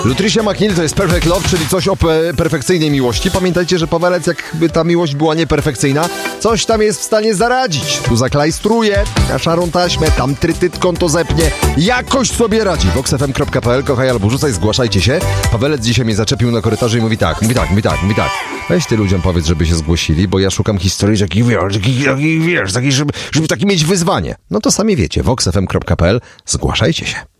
Lutricia McNeil to jest Perfect Love, czyli coś o perfekcyjnej miłości. Pamiętajcie, że Pawelec, jakby ta miłość była nieperfekcyjna, coś tam jest w stanie zaradzić. Tu zaklajstruje na szarą taśmę, tam trytytką to zepnie. Jakoś sobie radzi. voxfm.pl, kochaj albo rzucaj, zgłaszajcie się. Pawelec dzisiaj mnie zaczepił na korytarzu i mówi tak. Weź ty ludziom powiedz, żeby się zgłosili, bo ja szukam historii takich, żeby takie mieć wyzwanie. No to sami wiecie, voxfm.pl, zgłaszajcie się.